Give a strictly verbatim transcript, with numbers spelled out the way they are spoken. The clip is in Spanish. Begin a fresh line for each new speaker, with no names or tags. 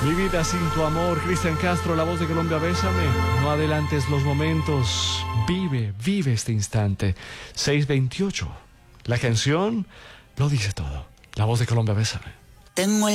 Mi vida sin tu amor, Cristian Castro, la voz de Colombia, bésame. No adelantes los momentos, vive, vive este instante. seis veintiocho. La canción lo dice todo. La voz de Colombia, bésame.
Tengo el